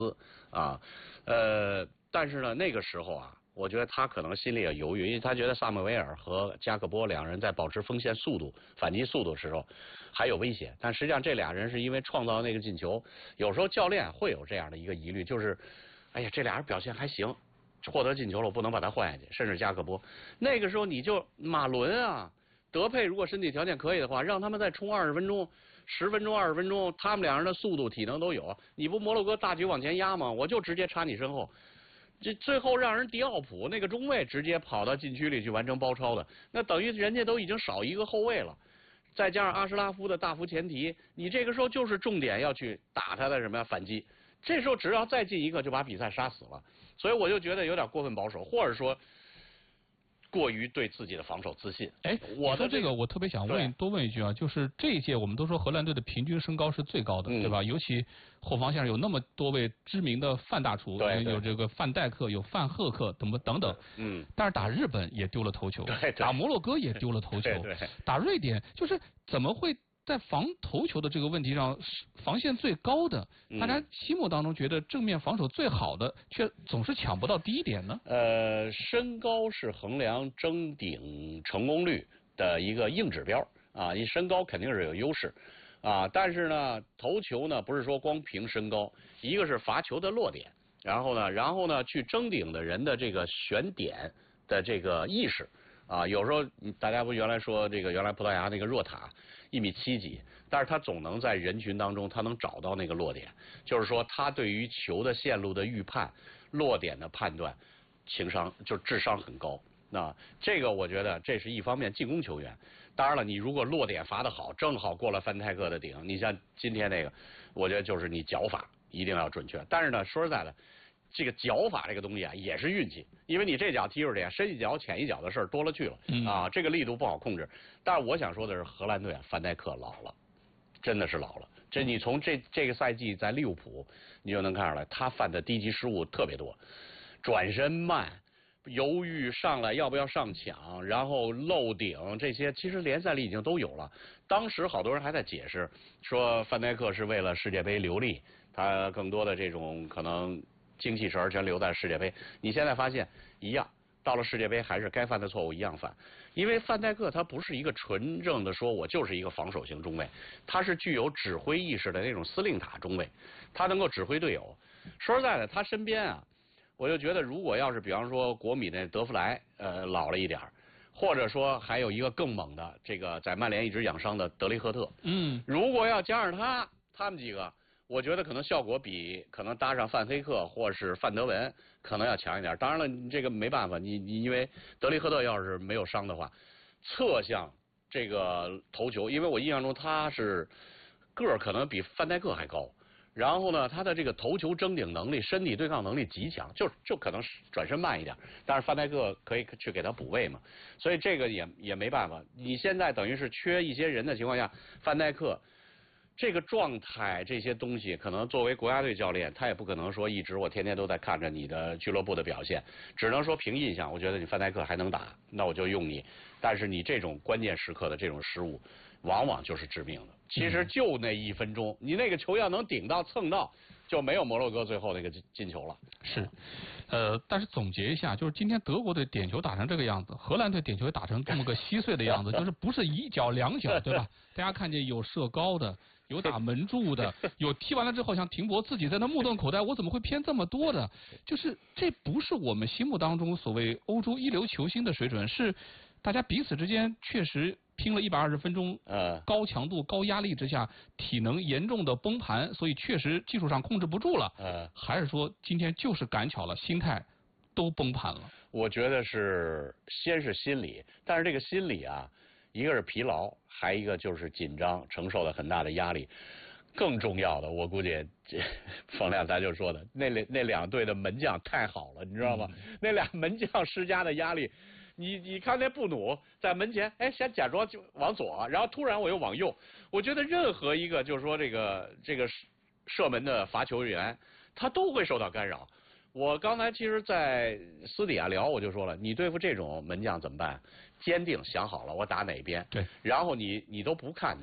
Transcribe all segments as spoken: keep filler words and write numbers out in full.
啊，呃，但是呢，那个时候啊，我觉得他可能心里也犹豫，因为他觉得萨姆维尔和加克波两人在保持锋线速度、反击速度的时候还有危险，但实际上这俩人是因为创造那个进球，有时候教练会有这样的一个疑虑，就是，哎呀，这俩人表现还行，获得进球了，我不能把他换下去，甚至加克波，那个时候你就马伦啊。德佩如果身体条件可以的话，让他们再冲二十分钟、十分钟、二十分钟，他们两人的速度、体能都有。你不摩洛哥大局往前压吗？我就直接插你身后，这最后让人迪奥普那个中卫直接跑到禁区里去完成包抄的，那等于人家都已经少一个后卫了。再加上阿什拉夫的大幅前提，你这个时候就是重点要去打他的什么呀反击。这时候只要再进一个，就把比赛杀死了。所以我就觉得有点过分保守，或者说。过于对自己的防守自信。 哎，我说这个，我特别想问多问一句啊，就是这一届我们都说荷兰队的平均身高是最高的，嗯、对吧？尤其后防线上有那么多位知名的范大厨， 对有这个范戴克，有范赫克等等等。 嗯。 但是打日本也丢了头球， 对对打摩洛哥也丢了头球， 对对打瑞典就是怎么会？在防头球的这个问题上，防线最高的，大家心目当中觉得正面防守最好的，却总是抢不到第一点呢？ 呃，身高是衡量争顶成功率的一个硬指标啊，你身高肯定是有优势啊，但是呢，头球呢不是说光凭身高，一个是罚球的落点，然后呢，然后呢去争顶的人的这个选点的这个意识。啊，有时候大家不原来说这个原来葡萄牙那个若塔一米七几，但是他总能在人群当中他能找到那个落点，就是说他对于球的线路的预判、落点的判断，情商就智商很高。那这个我觉得这是一方面进攻球员。当然了，你如果落点罚得好，正好过了范泰克的顶，你像今天那个，我觉得就是你脚法一定要准确。但是呢，说实在的。这个脚法这个东西啊，也是运气，因为你这脚踢出去，深一脚浅一脚的事儿多了去了、嗯、啊，这个力度不好控制。但是我想说的是，荷兰队啊，范戴克老了，真的是老了。这你从这这个赛季在利物浦，你就能看出来，他犯的低级失误特别多，转身慢，犹豫上来要不要上抢，然后漏顶，这些其实联赛里已经都有了。当时好多人还在解释说，范戴克是为了世界杯留力，他更多的这种可能。精气神全留在世界杯，你现在发现一样，到了世界杯还是该犯的错误一样犯，因为范戴克他不是一个纯正的说我就是一个防守型中卫，他是具有指挥意识的那种司令塔中卫，他能够指挥队友。说实在的，他身边啊，我就觉得如果要是比方说国米那德弗莱呃老了一点，或者说还有一个更猛的这个在曼联一直养伤的德雷赫特， 嗯， 如果要加上他，他们几个。我觉得可能效果比可能搭上范黑克或是范德文可能要强一点。当然了，你这个没办法，你你因为德雷赫特要是没有伤的话，侧向这个头球，因为我印象中他是个儿可能比范戴克还高，然后呢，他的这个头球争顶能力、身体对抗能力极强，就就可能转身慢一点，但是范戴克可以去给他补位嘛，所以这个也也没办法。你现在等于是缺一些人的情况下，范戴克。这个状态这些东西，可能作为国家队教练，他也不可能说一直我天天都在看着你的俱乐部的表现，只能说凭印象，我觉得你范戴克还能打，那我就用你。但是你这种关键时刻的这种失误，往往就是致命的。其实就那一分钟，你那个球要能顶到蹭到，就没有摩洛哥最后那个进球了。 是，呃，但是总结一下，就是今天德国队点球打成这个样子，荷兰队点球也打成这么个稀碎的样子，就是不是一脚两脚，对吧？大家看见有射高的，有打门柱的，有踢完了之后像廷博自己在那目瞪口呆，我怎么会偏这么多的？就是这不是我们心目当中所谓欧洲一流球星的水准，是大家彼此之间确实拼了一百二十分钟，呃，高强度、高压力之下，体能严重的崩盘，所以确实技术上控制不住了。呃，还是说今天就是赶巧了，心态都崩盘了？ 我觉得是先是心理，但是这个心理啊，一个是疲劳，还一个就是紧张，承受了很大的压力。更重要的，我估计这冯亮咱就说的，那两那两队的门将太好了，你知道吗？嗯、那俩门将施加的压力。你你看那布努在门前，哎，先假装就往左，然后突然我又往右。我觉得任何一个就是说这个这个射门的罚球员，他都会受到干扰。我刚才其实，在私底下聊，我就说了，你对付这种门将怎么办？坚定想好了，我打哪边。 对。 然后你你都不看他，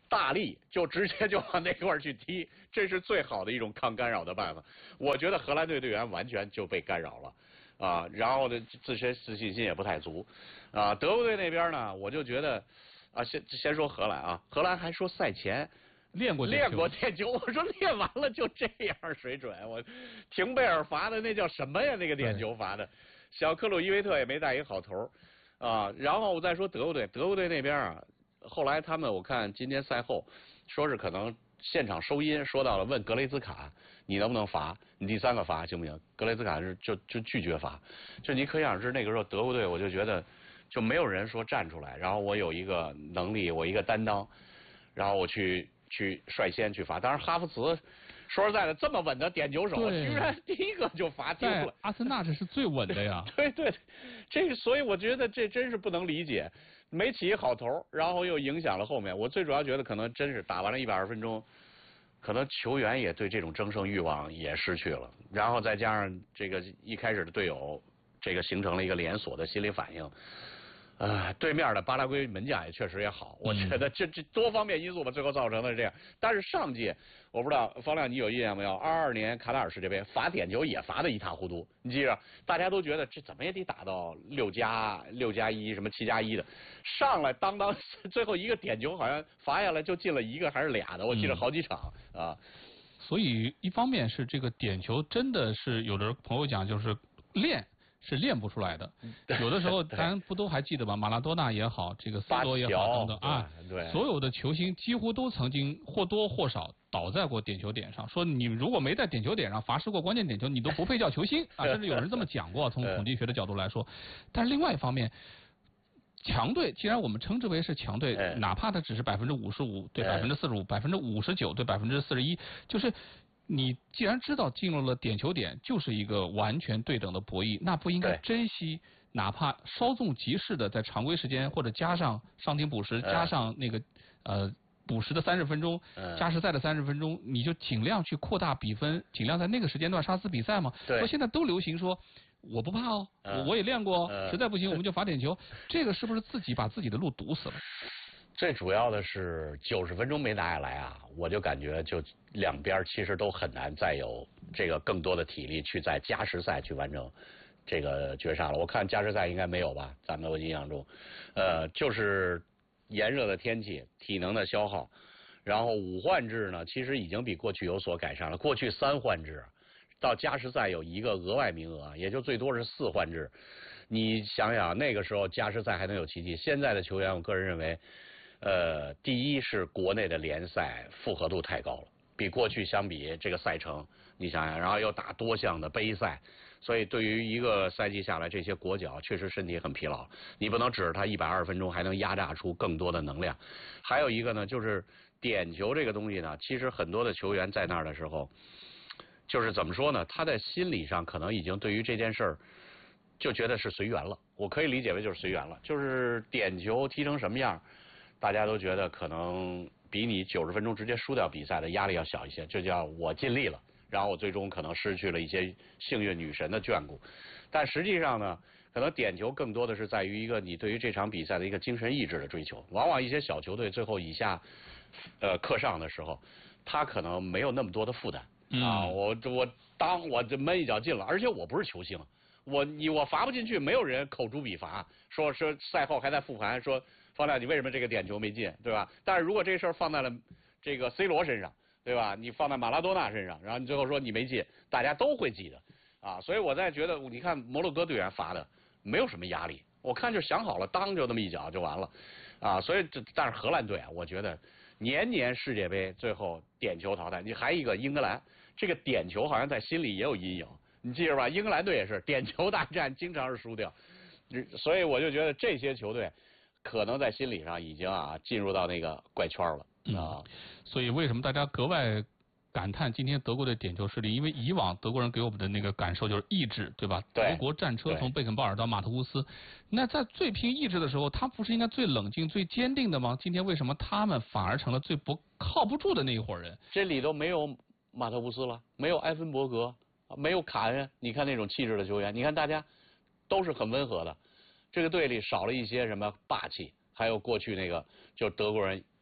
大力就直接就往那块儿去踢，这是最好的一种抗干扰的办法。我觉得荷兰队队员完全就被干扰了。啊，然后呢，自身自信心也不太足，啊，德国队那边呢，我就觉得，啊，先先说荷兰啊，荷兰还说赛前练过练过点球，我说练完了就这样水准，我廷贝尔罚的那叫什么呀？那个点球罚的，小克鲁伊维特也没带一个好头，啊，然后我再说德国队，德国队那边啊，后来他们我看今天赛后说是可能现场收音说到了，问格雷兹卡。你能不能罚？你第三个罚行不行？格雷兹卡是就就拒绝罚，就你可想而知那个时候德国队我就觉得就没有人说站出来，然后我有一个能力，我一个担当，然后我去去率先去罚。当然哈弗茨说实在的这么稳的点球手，居然第一个就罚丢了。 阿森纳这是最稳的呀。 对对，这个所以我觉得这真是不能理解，没起好头，然后又影响了后面。我最主要觉得可能真是打完了一百二十分钟。可能球员也对这种争胜欲望也失去了，然后再加上这个一开始的队友，这个形成了一个连锁的心理反应。呃，对面的巴拉圭门将也确实也好，我觉得这这多方面因素吧，最后造成的是这样。但是上届我不知道方亮你有印象没有？二二年卡塔尔世界杯罚点球也罚得一塌糊涂，你记着，大家都觉得这怎么也得打到六加六加一什么七加一的，上来当当最后一个点球好像罚下来就进了一个还是俩的，我记得好几场、嗯、啊。 所以一方面是这个点球真的是有的朋友讲就是练。是练不出来的，有的时候咱不都还记得吧？马拉多纳也好，这个 C 罗也好等等啊， 对， 所有的球星几乎都曾经或多或少倒在过点球点上。说你如果没在点球点上罚失过关键点球，你都不配叫球星啊！甚至有人这么讲过，从统计学的角度来说。但是另外一方面，强队既然我们称之为是强队，哪怕它只是百分之五十五对百分之四十五，百分之五十九对百分之四十一，就是。你既然知道进入了点球点就是一个完全对等的博弈，那不应该珍惜哪怕稍纵即逝的在常规时间或者加上伤停补时，加上那个呃补时的三十分钟，加时赛的三十分钟，你就尽量去扩大比分，尽量在那个时间段杀死比赛嘛。 对。 现在都流行说我不怕哦，我也练过，实在不行我们就罚点球，这个是不是自己把自己的路堵死了？ 最主要的是九十分钟没拿下来啊，我就感觉就两边其实都很难再有这个更多的体力去在加时赛去完成这个绝杀了。我看加时赛应该没有吧，咱们的印象中，呃，就是炎热的天气、体能的消耗，然后五换制呢，其实已经比过去有所改善了。过去三换制，到加时赛有一个额外名额，也就最多是四换制。你想想那个时候加时赛还能有奇迹，现在的球员，我个人认为。呃，第一是国内的联赛负荷度太高了，比过去相比，这个赛程你想想，然后又打多项的杯赛，所以对于一个赛季下来，这些国脚确实身体很疲劳，你不能指着他一百二十分钟还能压榨出更多的能量。还有一个呢，就是点球这个东西呢，其实很多的球员在那儿的时候，就是怎么说呢，他在心理上可能已经对于这件事儿就觉得是随缘了，我可以理解为就是随缘了，就是点球踢成什么样。大家都觉得可能比你九十分钟直接输掉比赛的压力要小一些，这叫我尽力了，然后我最终可能失去了一些幸运女神的眷顾。但实际上呢，可能点球更多的是在于一个你对于这场比赛的一个精神意志的追求。往往一些小球队最后以下呃课上的时候，他可能没有那么多的负担、嗯、啊，我我当我这闷一脚进了，而且我不是球星，我你我罚不进去，没有人口诛笔伐，说说赛后还在复盘说。方亮，你为什么这个点球没进，对吧？但是如果这事儿放在了这个 C 罗身上，对吧？你放在马拉多纳身上，然后你最后说你没进，大家都会记得啊。所以我在觉得，你看摩洛哥队员罚的没有什么压力，我看就想好了，当就那么一脚就完了啊。所以这但是荷兰队啊，我觉得年年世界杯最后点球淘汰。你还一个英格兰，这个点球好像在心里也有阴影，你记着吧？英格兰队也是点球大战，经常是输掉。所以我就觉得这些球队。可能在心理上已经啊进入到那个怪圈了啊、嗯， 所以为什么大家格外感叹今天德国的点球实力？因为以往德国人给我们的那个感受就是意志，对吧？ 对德国战车从贝肯鲍尔到马特乌斯，那在最拼意志的时候，他不是应该最冷静、最坚定的吗？今天为什么他们反而成了最不靠不住的那一伙人？ 这里头没有马特乌斯了，没有埃芬伯格，没有卡恩，你看那种气质的球员，你看大家都是很温和的。这个队里少了一些什么霸气，还有过去那个就德国人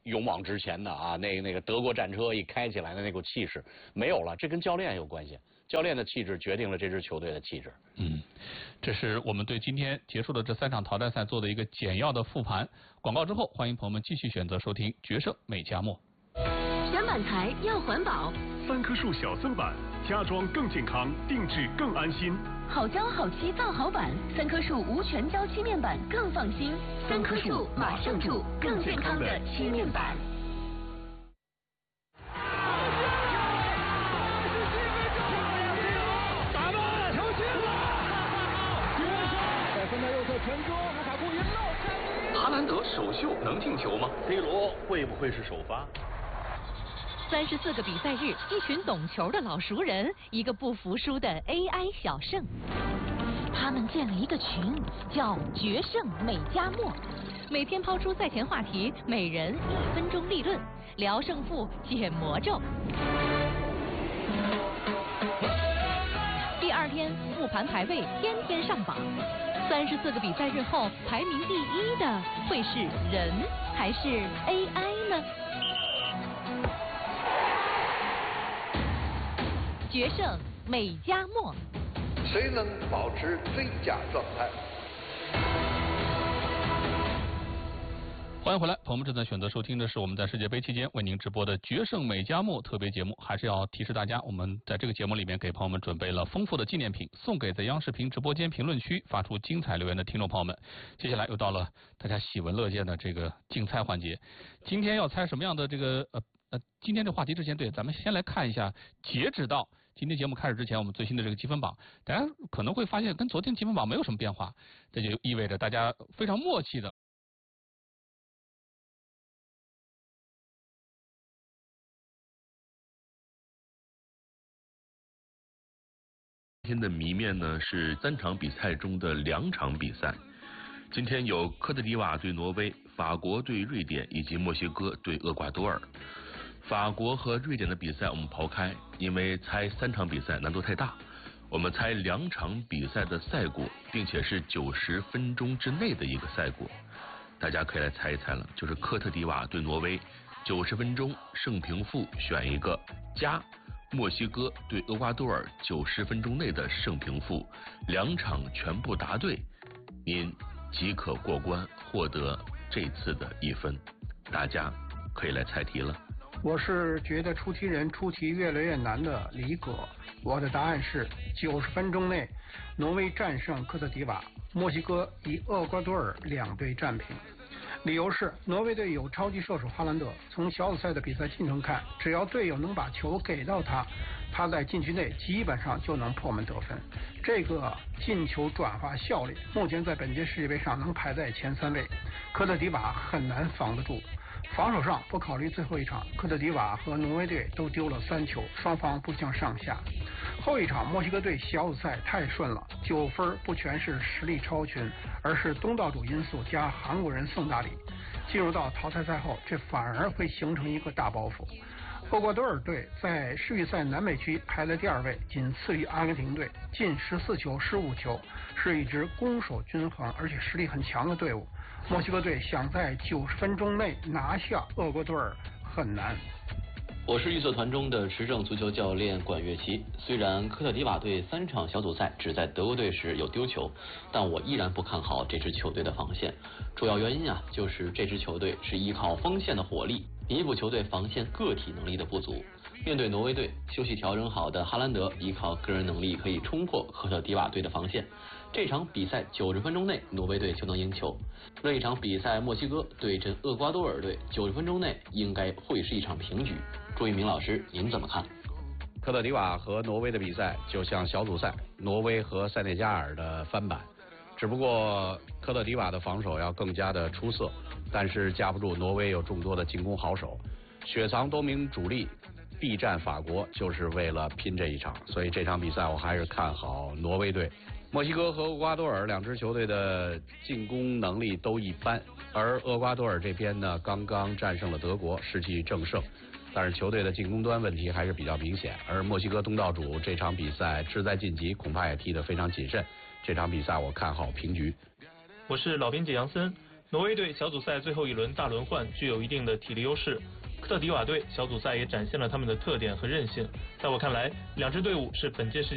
勇往直前的啊，那个那个德国战车一开起来的那股气势没有了，这跟教练有关系。教练的气质决定了这支球队的气质。 嗯，这是我们对今天结束的这三场淘汰赛做的一个简要的复盘。广告之后，欢迎朋友们继续选择收听《决胜美加墨》。 选板材要环保， 三棵树小色板，家装更健康，定制更安心。 好胶好漆造好板，三棵树无全胶漆面板更放心。三棵树马上住更健康的漆面板。 哈兰德首秀能进球吗 ？C 罗会不会是首发？ 三十四个比赛日，一群懂球的老熟人，一个不服输的 A I 小胜。他们建了一个群，叫“决胜美加墨”，每天抛出赛前话题，每人一分钟立论，聊胜负，解魔咒。第二天复盘排位，天天上榜。三十四个比赛日后，排名第一的会是人还是 A I 呢？决胜美加墨， 谁能保持最佳状态？ 欢迎回来，朋友们正在选择收听的是我们在世界杯期间为您直播的《决胜美加墨》特别节目。还是要提示大家，我们在这个节目里面给朋友们准备了丰富的纪念品，送给在央视频直播间评论区发出精彩留言的听众朋友们。接下来又到了大家喜闻乐见的这个竞猜环节。今天要猜什么样的这个呃呃，今天这话题之前，对，咱们先来看一下，截止到今天节目开始之前，我们最新的这个积分榜，大家可能会发现跟昨天积分榜没有什么变化，这就意味着大家非常默契的。 今天的谜面呢是三场比赛中的两场比赛。今天有科特迪瓦对挪威、法国对瑞典以及墨西哥对厄瓜多尔。法国和瑞典的比赛我们刨开，因为猜三场比赛难度太大，我们猜两场比赛的赛果，并且是九十分钟之内的一个赛果。大家可以来猜一猜了，就是科特迪瓦对挪威，九十分钟胜平负选一个，加墨西哥对厄瓜多尔九十分钟内的胜平负，两场全部答对，您即可过关，获得这次的一分。大家可以来猜题了。 我是觉得出题人出题越来越难的李葛，我的答案是九十分钟内，挪威战胜科特迪瓦，墨西哥以厄瓜多尔两队战平。理由是挪威队有超级射手哈兰德，从小组赛的比赛进程看，只要队友能把球给到他，他在禁区内基本上就能破门得分。这个进球转化效率目前在本届世界杯上能排在前三位，科特迪瓦很难防得住。防守上不考虑最后一场，科特迪瓦和挪威队都丢了三球，双方不相上下。后一场墨西哥队小组赛太顺了，九分不全是实力超群，而是东道主因素加韩国人送大礼。进入到淘汰赛后，这反而会形成一个大包袱。厄瓜多尔队在世预赛南美区排在第二位，仅次于阿根廷队，进十四球失五球，是一支攻守均衡而且实力很强的队伍。墨西哥队想在九十分钟内拿下厄瓜多尔很难。 我是预测团中的持证足球教练管乐琪。虽然科特迪瓦队三场小组赛只在德国队时有丢球，但我依然不看好这支球队的防线。主要原因啊，就是这支球队是依靠锋线的火力弥补球队防线个体能力的不足。面对挪威队，休息调整好的哈兰德依靠个人能力可以冲破科特迪瓦队的防线。这场比赛九十分钟内，挪威队就能赢球。另一场比赛，墨西哥对阵厄瓜多尔队，九十分钟内应该会是一场平局。朱一鸣老师，您怎么看？ 科特迪瓦和挪威的比赛就像小组赛挪威和塞内加尔的翻版，只不过科特迪瓦的防守要更加的出色，但是架不住挪威有众多的进攻好手，雪藏多名主力必战法国，就是为了拼这一场，所以这场比赛我还是看好挪威队。墨西哥和厄瓜多尔两支球队的进攻能力都一般，而厄瓜多尔这边呢，刚刚战胜了德国，士气正盛，但是球队的进攻端问题还是比较明显。而墨西哥东道主这场比赛志在晋级，恐怕也踢得非常谨慎。这场比赛我看好平局。 我是老编辑杨森。 挪威队小组赛最后一轮大轮换具有一定的体力优势，科特迪瓦队小组赛也展现了他们的特点和韧性。在我看来，两支队伍是本届世界